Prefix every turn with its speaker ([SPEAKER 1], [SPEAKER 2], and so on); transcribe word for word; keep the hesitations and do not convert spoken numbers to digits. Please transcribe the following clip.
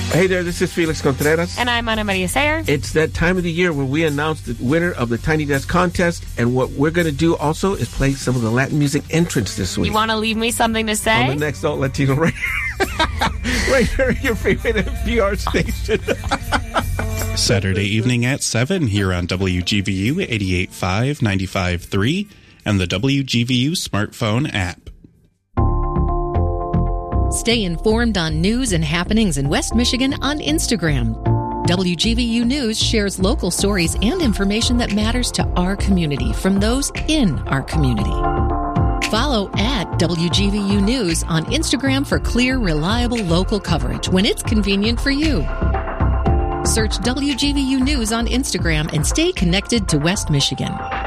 [SPEAKER 1] Hey there, this is Felix Contreras.
[SPEAKER 2] And I'm Ana Maria Sayer.
[SPEAKER 1] It's that time of the year where we announce the winner of the Tiny Desk contest. And what we're going to do also is play some of the Latin music entrants this week.
[SPEAKER 2] You want to leave me something to say?
[SPEAKER 1] On the next Alt Latino right, right here, your favorite N P R station.
[SPEAKER 3] Saturday evening at seven here on W G V U eighty-eight point five, ninety-five point three and the W G V U smartphone app.
[SPEAKER 4] Stay informed on news and happenings in West Michigan on Instagram. W G V U News shares local stories and information that matters to our community from those in our community. Follow at W G V U News on Instagram for clear, reliable local coverage when it's convenient for you. Search W G V U News on Instagram and stay connected to West Michigan.